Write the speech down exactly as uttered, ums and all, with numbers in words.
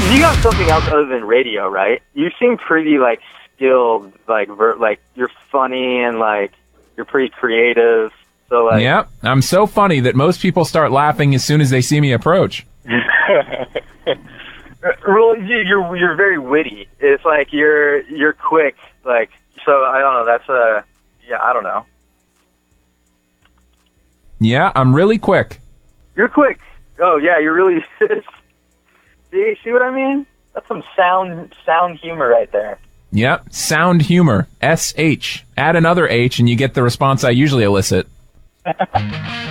You got something else other than radio, right? You seem pretty like skilled, like ver- like you're funny and like you're pretty creative. So like, yeah, I'm so funny that most people start laughing as soon as they see me approach. Well, you- you're you're very witty. It's like you're you're quick. Like, so I don't know. That's a yeah. I don't know. Yeah, I'm really quick. You're quick. Oh yeah, you're really. See, see what I mean? That's some sound sound humor right there. Yep, sound humor. S H. Add another H and you get the response I usually elicit.